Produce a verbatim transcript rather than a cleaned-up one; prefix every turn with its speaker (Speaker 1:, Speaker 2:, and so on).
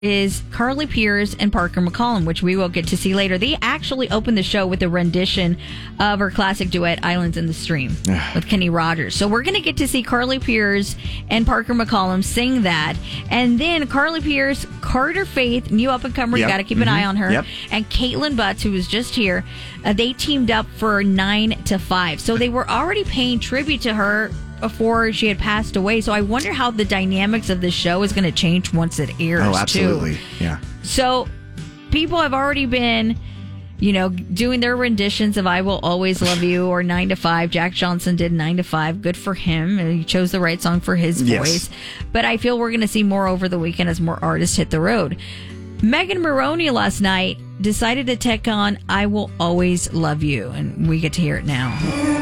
Speaker 1: is Carly Pearce and Parker McCollum, which we will get to see later. They actually opened the show with a rendition of her classic duet, Islands in the Stream, with Kenny Rogers. So we're going to get to see Carly Pearce and Parker McCollum sing that. And then Carly Pearce, Carter Faith, new up-and-comer,
Speaker 2: Yep.
Speaker 1: you got to keep an
Speaker 2: Mm-hmm.
Speaker 1: eye on her,
Speaker 2: Yep.
Speaker 1: and Caitlin Butts, who was just here. Uh, they teamed up for nine to five. So they were already paying tribute to her before she had passed away. So I wonder how the dynamics of the show is going to change once it airs,
Speaker 2: Oh, absolutely.
Speaker 1: too.
Speaker 2: Yeah.
Speaker 1: So people have already been, you know, doing their renditions of I Will Always Love You or Nine to Five. Jack Johnson did Nine to Five. Good for him. He chose the right song for his
Speaker 2: Yes.
Speaker 1: voice. But I feel we're going to see more over the weekend as more artists hit the road. Megan Maroney last night decided to take on I Will Always Love You. And we get to hear it now.